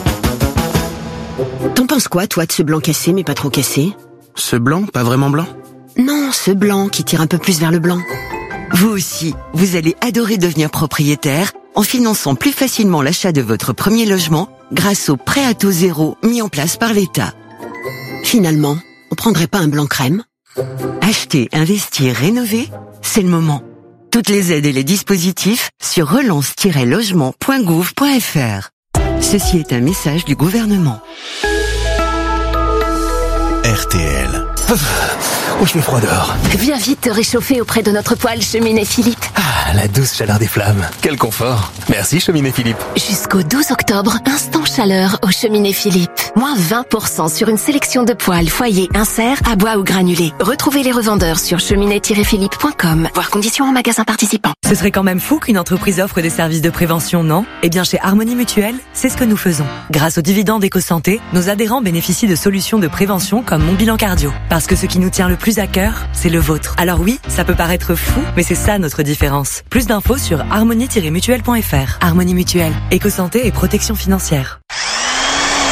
T'en penses quoi, toi, de ce blanc cassé, mais pas trop cassé? Ce blanc, pas vraiment blanc? Non, ce blanc qui tire un peu plus vers le blanc. Vous aussi, vous allez adorer devenir propriétaire en finançant plus facilement l'achat de votre premier logement grâce au prêt à taux zéro mis en place par l'État. Finalement, on prendrait pas un blanc crème? Acheter, investir, rénover, c'est le moment. Toutes les aides et les dispositifs sur relance-logement.gouv.fr. Ceci est un message du gouvernement. RTL. Oh, il fait froid dehors. Viens vite te réchauffer auprès de notre poêle Cheminée Philippe. Ah, la douce chaleur des flammes. Quel confort. Merci Cheminée Philippe. Jusqu'au 12 octobre, instant chaleur au Cheminée Philippe. Moins 20% sur une sélection de poêles, foyer, insert, à bois ou granulés. Retrouvez les revendeurs sur cheminée-philippe.com. Voir conditions en magasin participant. Ce serait quand même fou qu'une entreprise offre des services de prévention, non? Eh bien, chez Harmonie Mutuelle, c'est ce que nous faisons. Grâce aux dividendes Éco-Santé, nos adhérents bénéficient de solutions de prévention comme Mon Bilan Cardio. Parce que ce qui nous tient le plus à cœur, c'est le vôtre. Alors oui, ça peut paraître fou, mais c'est ça notre différence. Plus d'infos sur harmonie-mutuelle.fr. Harmonie Mutuelle, Éco-Santé et protection financière.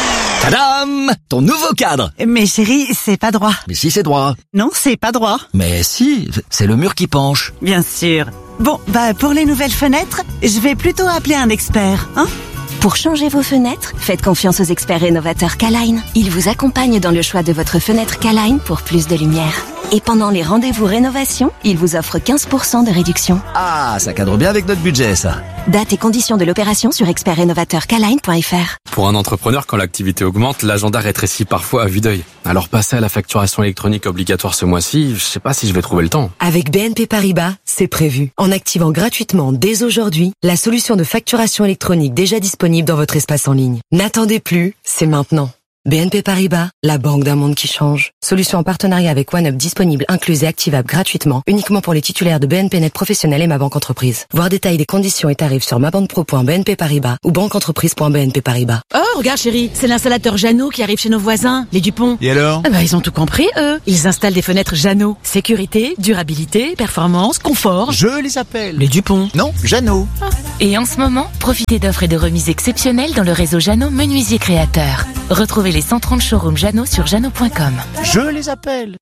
Tadam! Ton nouveau cadre. Mais chérie, c'est pas droit. Mais si, c'est droit. Non, c'est pas droit. Mais si, c'est le mur qui penche. Bien sûr. Bon, pour les nouvelles fenêtres, je vais plutôt appeler un expert, hein? Pour changer vos fenêtres, faites confiance aux experts rénovateurs K-Line. Ils vous accompagnent dans le choix de votre fenêtre K-Line pour plus de lumière. Et pendant les rendez-vous rénovation, ils vous offrent 15% de réduction. Ah, ça cadre bien avec notre budget, ça. Date et conditions de l'opération sur expertrénovateurkline.fr. Pour un entrepreneur, quand l'activité augmente, l'agenda rétrécit parfois à vue d'œil. Alors passer à la facturation électronique obligatoire ce mois-ci, je sais pas si je vais trouver le temps. Avec BNP Paribas, c'est prévu. En activant gratuitement dès aujourd'hui la solution de facturation électronique déjà disponible dans votre espace en ligne. N'attendez plus, c'est maintenant. BNP Paribas, la banque d'un monde qui change. Solution en partenariat avec OneUp disponible, incluse et activable gratuitement, uniquement pour les titulaires de BNP Net Professionnel et Ma Banque Entreprise. Voir détail des conditions et tarifs sur mabanquepro.bnp Paribas ou banqueentreprise.bnp Paribas. Oh, regarde chérie, c'est l'installateur Jeannot qui arrive chez nos voisins, les Dupont. Et alors? Ils ont tout compris, eux. Ils installent des fenêtres Jeannot. Sécurité, durabilité, performance, confort. Je les appelle. Les Dupont. Non, Jeannot. Et en ce moment, profitez d'offres et de remises exceptionnelles dans le réseau Jeannot Menuisier Créateur. Retrouvez les 130 showrooms Jeannot sur jeannot.com. Je les appelle.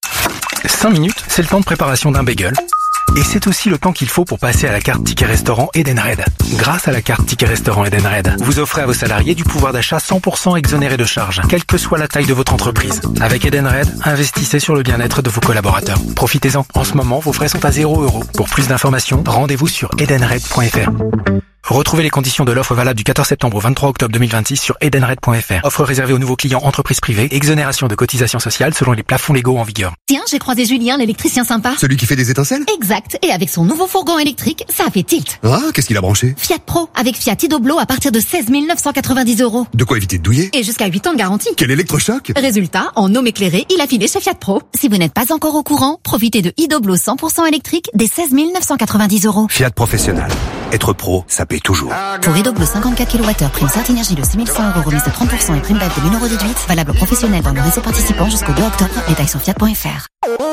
5 minutes, c'est le temps de préparation d'un bagel. Et c'est aussi le temps qu'il faut pour passer à la carte Ticket Restaurant Edenred. Grâce à la carte Ticket Restaurant Edenred, vous offrez à vos salariés du pouvoir d'achat 100% exonéré de charges, quelle que soit la taille de votre entreprise. Avec Edenred, investissez sur le bien-être de vos collaborateurs. Profitez-en. En ce moment, vos frais sont à 0 €. Pour plus d'informations, rendez-vous sur edenred.fr. Retrouvez les conditions de l'offre valable du 14 septembre au 23 octobre 2026 sur edenred.fr. Offre réservée aux nouveaux clients entreprises privées. Exonération de cotisations sociales selon les plafonds légaux en vigueur. Tiens, j'ai croisé Julien, l'électricien sympa. Celui qui fait des étincelles? Exact. Et avec son nouveau fourgon électrique, ça a fait tilt. Ah, qu'est-ce qu'il a branché? Fiat Pro, avec Fiat Idoblo à partir de 16 990 €. De quoi éviter de douiller? Et jusqu'à 8 ans de garantie. Quel électrochoc! Résultat, en homme éclairé, il a filé chez Fiat Pro. Si vous n'êtes pas encore au courant, profitez de Idoblo 100% électrique des 16 990 €. Fiat Professionnel. Être pro, ça paye toujours. Pour Idoblo 54 kWh, prime Certinergie de 6100 €, remise de 30% et prime BEF de 1000 € déduite, valable professionnel dans le réseau participant jusqu'au 2 octobre. Détails sur fiat.fr.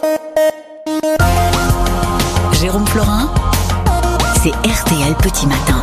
Jérôme Florin, C'est RTL Petit Matin.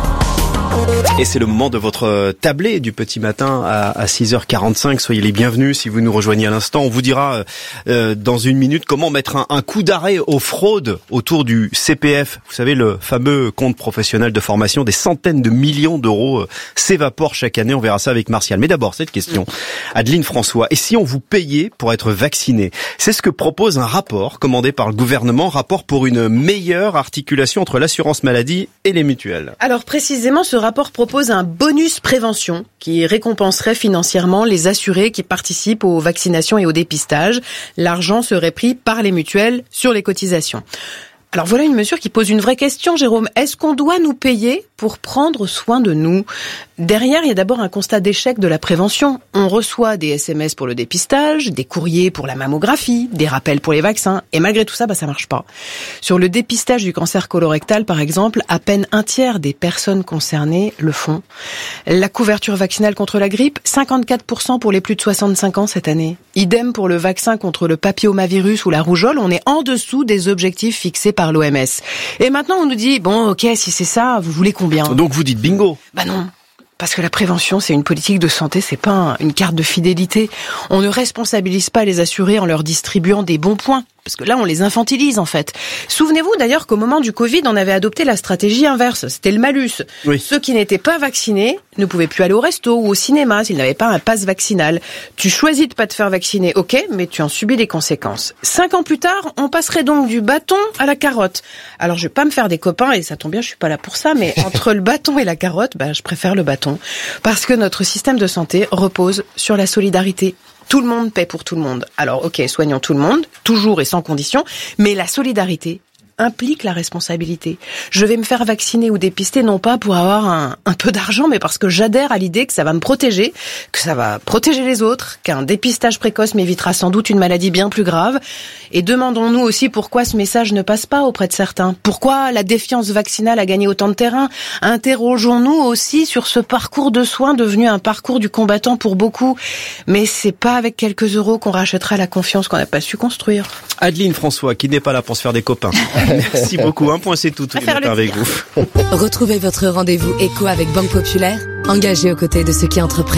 Et c'est le moment de votre tablé du petit matin à 6h45. Soyez les bienvenus si vous nous rejoignez à l'instant. On vous dira dans une minute comment mettre un coup d'arrêt aux fraudes autour du CPF. Vous savez, le fameux compte professionnel de formation. Des centaines de millions d'euros s'évaporent chaque année. On verra ça avec Martial. Mais d'abord, cette question. Adeline François, et si on vous payait pour être vacciné? C'est ce que propose un rapport commandé par le gouvernement. Rapport pour une meilleure articulation entre l'assurance maladie et les mutuelles. Alors précisément, ce rapport propose un bonus prévention qui récompenserait financièrement les assurés qui participent aux vaccinations et au dépistage. L'argent serait pris par les mutuelles sur les cotisations. Alors voilà une mesure qui pose une vraie question, Jérôme. Est-ce qu'on doit nous payer pour prendre soin de nous? Derrière, il y a d'abord un constat d'échec de la prévention. On reçoit des SMS pour le dépistage, des courriers pour la mammographie, des rappels pour les vaccins. Et malgré tout ça, ça marche pas. Sur le dépistage du cancer colorectal, par exemple, à peine un tiers des personnes concernées le font. La couverture vaccinale contre la grippe, 54% pour les plus de 65 ans cette année. Idem pour le vaccin contre le papillomavirus ou la rougeole. On est en dessous des objectifs fixés par l'OMS. Et maintenant, on nous dit, bon, ok, si c'est ça, vous voulez combien? Donc vous dites bingo. Bah non. Parce que la prévention, c'est une politique de santé, c'est pas une carte de fidélité. On ne responsabilise pas les assurés en leur distribuant des bons points. Parce que là, on les infantilise, en fait. Souvenez-vous d'ailleurs qu'au moment du Covid, on avait adopté la stratégie inverse. C'était le malus. Oui. Ceux qui n'étaient pas vaccinés ne pouvaient plus aller au resto ou au cinéma s'ils n'avaient pas un pass vaccinal. Tu choisis de pas te faire vacciner, ok, mais tu en subis les conséquences. 5 ans plus tard, on passerait donc du bâton à la carotte. Alors, je vais pas me faire des copains, et ça tombe bien, je suis pas là pour ça, mais entre le bâton et la carotte, je préfère le bâton. Parce que notre système de santé repose sur la solidarité. Tout le monde paie pour tout le monde. Alors, ok, soignons tout le monde, toujours et sans condition, mais la solidarité implique la responsabilité. Je vais me faire vacciner ou dépister non pas pour avoir un peu d'argent, mais parce que j'adhère à l'idée que ça va me protéger, que ça va protéger les autres, qu'un dépistage précoce m'évitera sans doute une maladie bien plus grave. Et demandons-nous aussi pourquoi ce message ne passe pas auprès de certains. Pourquoi la défiance vaccinale a gagné autant de terrain? Interrogeons-nous aussi sur ce parcours de soins devenu un parcours du combattant pour beaucoup. Mais c'est pas avec quelques euros qu'on rachètera la confiance qu'on n'a pas su construire. Adeline François, qui n'est pas là pour se faire des copains. Merci beaucoup. Un point, c'est tout. Tous les matins avec vous. Retrouvez votre rendez-vous éco avec Banque Populaire, engagé aux côtés de ceux qui entreprennent.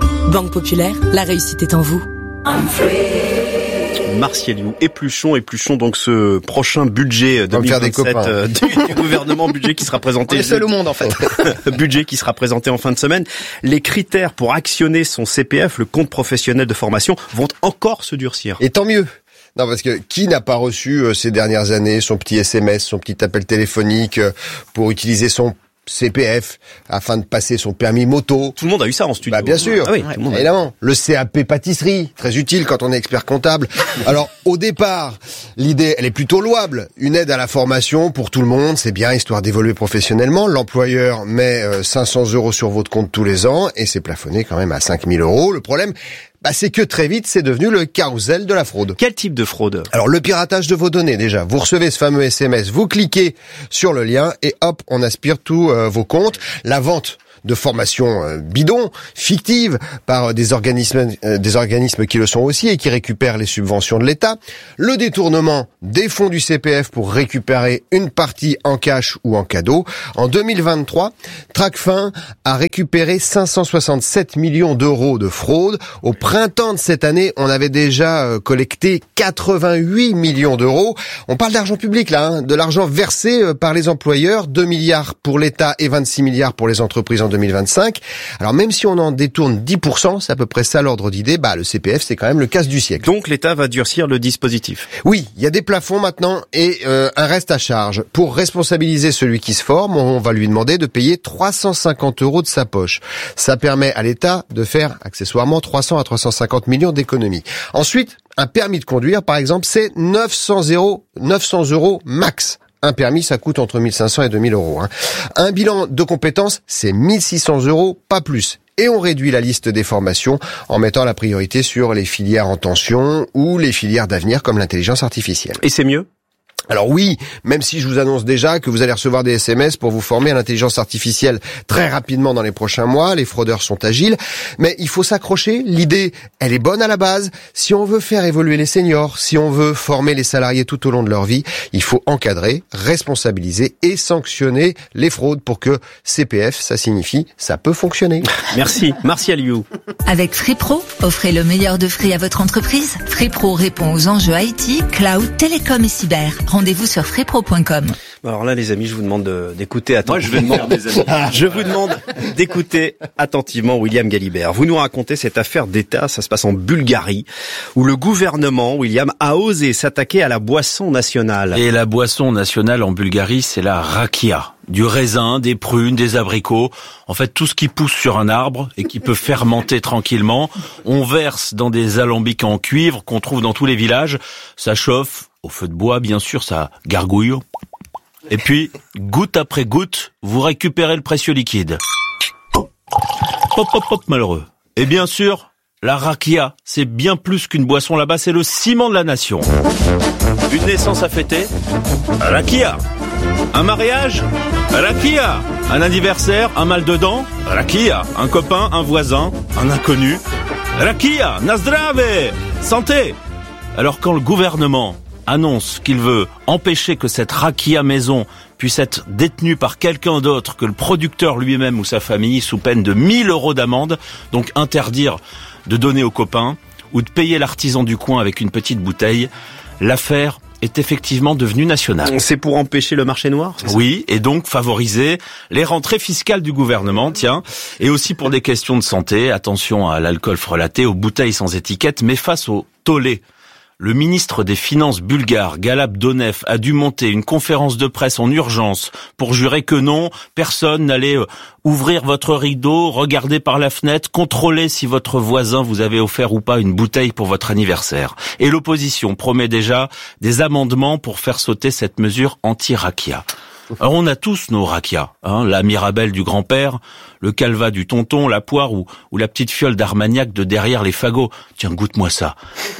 Banque Populaire, la réussite est en vous. Martial You, épluchons donc ce prochain budget 2027 du gouvernement, budget qui sera présenté. On est seul au monde en fait. Budget qui sera présenté en fin de semaine. Les critères pour actionner son CPF, le compte professionnel de formation, vont encore se durcir. Et tant mieux. Non, parce que qui n'a pas reçu ces dernières années son petit SMS, son petit appel téléphonique pour utiliser son CPF afin de passer son permis moto. Tout le monde a eu ça en studio. Bah bien sûr, ah oui, tout le monde évidemment. Le CAP pâtisserie, très utile quand on est expert comptable. Alors au départ, l'idée elle est plutôt louable. Une aide à la formation pour tout le monde, c'est bien, histoire d'évoluer professionnellement. L'employeur met 500 € sur votre compte tous les ans et c'est plafonné quand même à 5 000 €. Le problème, c'est que très vite, c'est devenu le carrousel de la fraude. Quel type de fraude? Alors, le piratage de vos données, déjà. Vous recevez ce fameux SMS, vous cliquez sur le lien et hop, on aspire tous vos comptes. La vente de formations bidons, fictives, par des organismes qui le sont aussi et qui récupèrent les subventions de l'État. Le détournement des fonds du CPF pour récupérer une partie en cash ou en cadeau. En 2023, Tracfin a récupéré 567 millions € de fraude. Au printemps de cette année, on avait déjà collecté 88 millions €. On parle d'argent public là, de l'argent versé par les employeurs, 2 milliards pour l'État et 26 milliards pour les entreprises en 2025. Alors même si on en détourne 10%, c'est à peu près ça l'ordre d'idée, le CPF c'est quand même le casse du siècle. Donc l'État va durcir le dispositif. Oui, il y a des plafonds maintenant et un reste à charge. Pour responsabiliser celui qui se forme, on va lui demander de payer 350 € de sa poche. Ça permet à l'État de faire accessoirement 300 à 350 millions d'économies. Ensuite, un permis de conduire par exemple, c'est 900 € max. Un permis, ça coûte entre 1500 et 2000 €. Un bilan de compétences, c'est 1600 €, pas plus. Et on réduit la liste des formations en mettant la priorité sur les filières en tension ou les filières d'avenir comme l'intelligence artificielle. Et c'est mieux ? Alors oui, même si je vous annonce déjà que vous allez recevoir des SMS pour vous former à l'intelligence artificielle très rapidement dans les prochains mois, les fraudeurs sont agiles, mais il faut s'accrocher, l'idée, elle est bonne à la base. Si on veut faire évoluer les seniors, si on veut former les salariés tout au long de leur vie, il faut encadrer, responsabiliser et sanctionner les fraudes pour que CPF, ça signifie, ça peut fonctionner. Merci, Martial You. Avec FreePro, offrez le meilleur de Free à votre entreprise. FreePro répond aux enjeux IT, cloud, télécom et cyber. Rendez-vous sur freepro.com. Alors là, les amis, je vous demande d'écouter attentivement. Moi, je vais me faire des amis. Je vous demande d'écouter attentivement William Galibert. Vous nous racontez cette affaire d'État, ça se passe en Bulgarie, où le gouvernement, William, a osé s'attaquer à la boisson nationale. Et la boisson nationale en Bulgarie, c'est la rakia. Du raisin, des prunes, des abricots, en fait tout ce qui pousse sur un arbre et qui peut fermenter tranquillement. On verse dans des alambics en cuivre qu'on trouve dans tous les villages. Ça chauffe, au feu de bois bien sûr, ça gargouille. Et puis, goutte après goutte, vous récupérez le précieux liquide. Pop, pop, pop, malheureux. Et bien sûr, la rakia, c'est bien plus qu'une boisson là-bas, c'est le ciment de la nation. Une naissance à fêter, rakia. Un mariage, rakia. Un anniversaire, un mal de dents, rakia. Un copain, un voisin, un inconnu, rakia. Nazdrave, santé. Alors quand le gouvernement annonce qu'il veut empêcher que cette rakia maison puisse être détenue par quelqu'un d'autre que le producteur lui-même ou sa famille sous peine de 1 000 € d'amende, donc interdire de donner aux copains ou de payer l'artisan du coin avec une petite bouteille, l'affaire est effectivement devenue nationale. C'est pour empêcher le marché noir, c'est ça ? Oui, et donc favoriser les rentrées fiscales du gouvernement, tiens, et aussi pour des questions de santé, attention à l'alcool frelaté, aux bouteilles sans étiquette, mais face au tollé. Le ministre des Finances bulgare, Galab Donev, a dû monter une conférence de presse en urgence pour jurer que non, personne n'allait ouvrir votre rideau, regarder par la fenêtre, contrôler si votre voisin vous avait offert ou pas une bouteille pour votre anniversaire. Et l'opposition promet déjà des amendements pour faire sauter cette mesure anti-rakia. Alors on a tous nos rakias, la Mirabelle du grand-père, le calva du tonton, la poire ou la petite fiole d'Armagnac de derrière les fagots. Tiens, goûte-moi ça.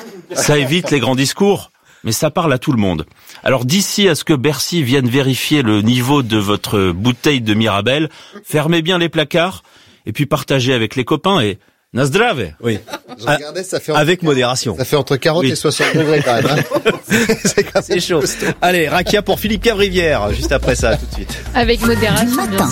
Ça évite les grands discours, mais ça parle à tout le monde. Alors d'ici à ce que Bercy vienne vérifier le niveau de votre bouteille de Mirabelle, fermez bien les placards et puis partagez avec les copains et nazdrave. Oui. Regardez, ça fait avec modération. Ça fait entre 40 et 60 degrés quand même. C'est chaud. Allez, rakia pour Philippe Cavrivière, juste après ça, tout de suite. Avec modération, bien sûr.